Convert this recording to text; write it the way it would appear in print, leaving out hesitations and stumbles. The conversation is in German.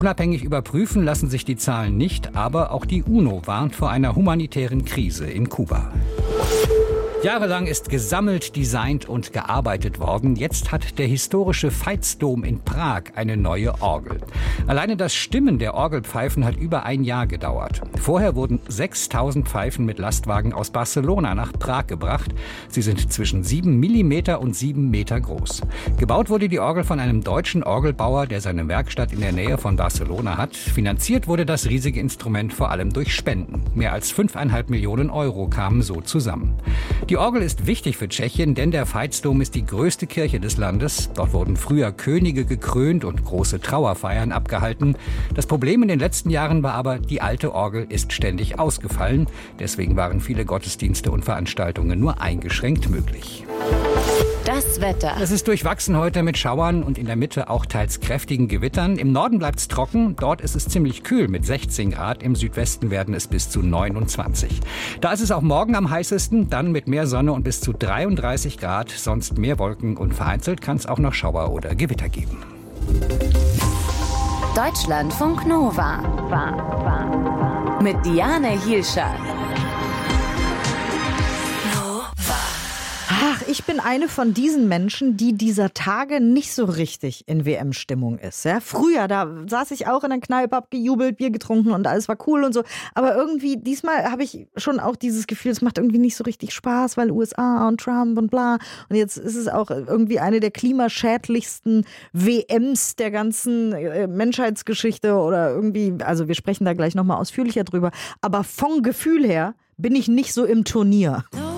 Unabhängig überprüfen lassen sich die Zahlen nicht, aber auch die UNO warnt vor einer humanitären Krise in Kuba. Jahrelang ist gesammelt, designt und gearbeitet worden. Jetzt hat der historische Veitsdom in Prag eine neue Orgel. Alleine das Stimmen der Orgelpfeifen hat über ein Jahr gedauert. Vorher wurden 6.000 Pfeifen mit Lastwagen aus Barcelona nach Prag gebracht. Sie sind zwischen 7 Millimeter und 7 Meter groß. Gebaut wurde die Orgel von einem deutschen Orgelbauer, der seine Werkstatt in der Nähe von Barcelona hat. Finanziert wurde das riesige Instrument vor allem durch Spenden. Mehr als 5,5 Millionen Euro kamen so zusammen. Die Orgel ist wichtig für Tschechien, denn der Veitsdom ist die größte Kirche des Landes. Dort wurden früher Könige gekrönt und große Trauerfeiern abgehalten. Das Problem in den letzten Jahren war aber, die alte Orgel ist ständig ausgefallen. Deswegen waren viele Gottesdienste und Veranstaltungen nur eingeschränkt möglich. Das Wetter. Es ist durchwachsen heute mit Schauern und in der Mitte auch teils kräftigen Gewittern. Im Norden bleibt es trocken, dort ist es ziemlich kühl mit 16 Grad. Im Südwesten werden es bis zu 29. Da ist es auch morgen am heißesten, dann mit mehr Sonne und bis zu 33 Grad. Sonst mehr Wolken und vereinzelt kann es auch noch Schauer oder Gewitter geben. Deutschlandfunk Nova. Mit Diane Hielscher. Ach, ich bin eine von diesen Menschen, die dieser Tage nicht so richtig in WM-Stimmung ist. Ja? Früher, da saß ich auch in der Kneipe, hab gejubelt, Bier getrunken und alles war cool und so. Aber irgendwie, diesmal habe ich schon auch dieses Gefühl, es macht irgendwie nicht so richtig Spaß, weil USA und Trump und bla. Und jetzt ist es auch irgendwie eine der klimaschädlichsten WMs der ganzen Menschheitsgeschichte oder irgendwie, also wir sprechen da gleich nochmal ausführlicher drüber. Aber vom Gefühl her bin ich nicht so im Turnier.